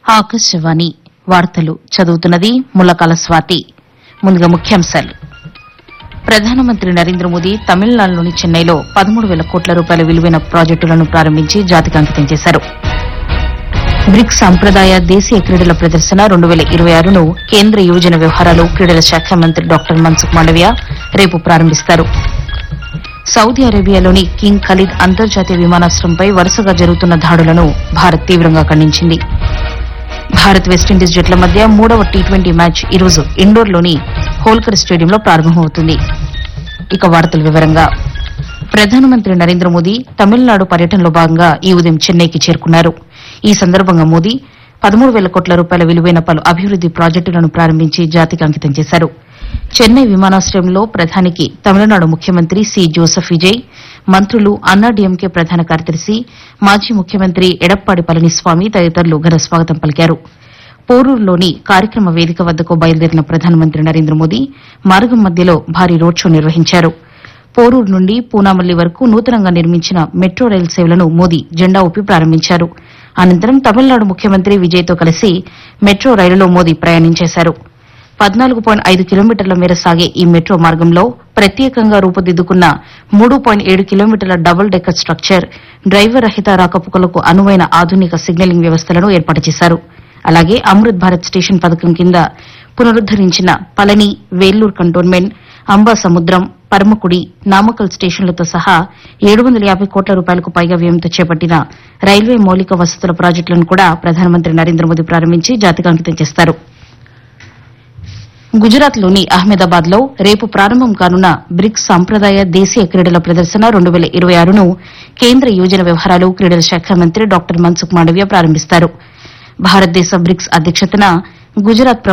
ఆకాశవాణి వార్తలు చదువుతున్నది ముల్లకాల స్వాతి. ముందుగా ముఖ్యాంశాలు. ప్రధానమంత్రి నరేంద్ర మోదీ తమిళనాడులోని చెన్నైలో 13,000 కోట్ల రూపాయల విలువైన ప్రాజెక్టులను ప్రారంభించి జాతికి అంకితం చేశారు. బ్రిక్స్ సంప్రదాయ దేశీయ క్రీడల ప్రదర్శన 2026ను కేంద్ర యువజన వ్యవహారాలు క్రీడల శాఖ మంత్రి డాక్టర్ మన్సుఖ్ మాండవీయ రేపు ప్రారంభిస్తారు. సౌదీ అరేబియాలోని కింగ్ ఖలీద్ అంతర్జాతీయ విమానాశ్రయంపై వరుసగా జరుగుతున్న దాడులను భారత్ తీవ్రంగా ఖండించింది. భారత్ వెస్టిండీస్ జట్ల మధ్య 3వ టీ20 మ్యాచ్ ఈరోజు ఇండోర్లోని హోల్కర్ స్టేడియంలో ప్రారంభమవుతుంది. ఇక వార్తల వివరంగా ప్రధానమంత్రి నరేంద్ర మోదీ తమిళనాడు పర్యటనలో భాగంగా ఈ ఉదయం చెన్నైకి చేరుకున్నారు. ఈ సందర్భంగా మోదీ 13,000 కోట్ల రూపాయల విలువైన పలు అభివృద్ది ప్రాజెక్టులను ప్రారంభించి జాతికి అంకితం చేశారు. చెన్నై విమానాశ్రయంలో ప్రధానికి తమిళనాడు ముఖ్యమంత్రి సి జోసెఫ్ విజయ్, మంత్రులు అన్నాడీఎంకే ప్రధాన కార్యదర్శి మాజీ ముఖ్యమంత్రి ఎడప్పాడి పళనిస్వామి తదితరులు ఘన స్వాగతం పలికారు. పోరూరులోని కార్యక్రమ వేదిక వద్దకు బయలుదేరిన ప్రధానమంత్రి నరేంద్ర మోదీ మార్గం మధ్యలో భారీ రోడ్ షో నిర్వహించారు. పోరూరు నుండి పూనామల్లి వరకు నూతనంగా నిర్మించిన మెట్రో రైలు సేవలను మోదీ జెండా ఊపి ప్రారంభించారు. అనంతరం తమిళనాడు ముఖ్యమంత్రి విజయ్తో కలిసి మెట్రో రైలులో మోదీ ప్రయాణించేశారు. 14.5 కిలోమీటర్ల మేర సాగే ఈ మెట్రో మార్గంలో ప్రత్యేకంగా రూపుదిద్దుకున్న 3.7 కిలోమీటర్ల డబుల్ డెక్కర్ స్ట్రక్చర్, డ్రైవర్ రహిత రాకపోకలకు అనువైన ఆధునిక సిగ్నలింగ్ వ్యవస్థలను ఏర్పాటు చేశారు. అలాగే అమృత్ భారత్ స్టేషన్ పథకం కింద పునరుద్దరించిన పళని, వేల్లూరు కంటోన్మెంట్, అంబాసముద్రం, పరమకుడి, నామకల్ స్టేషన్లతో సహా 750 కోట్ల రూపాయలకు పైగా వ్యయంతో చేపట్టిన రైల్వే మౌలిక వసతుల ప్రాజెక్టులను కూడా ప్రధానమంత్రి నరేంద్ర మోదీ ప్రారంభించి జాతికి అంకితం చేస్తారు. గుజరాత్లోని అహ్మదాబాద్లో రేపు ప్రారంభం కానున్న బ్రిక్స్ సంప్రదాయ దేశీయ క్రీడల ప్రదర్శన 2026ను కేంద్ర యువజన వ్యవహారాలు క్రీడల శాఖ మంత్రి డాక్టర్ మన్సుఖ్ మాండవీయ ప్రారంభిస్తారు. భారతదేశ బ్రిక్స్ అధ్యక్షతన గుజరాత్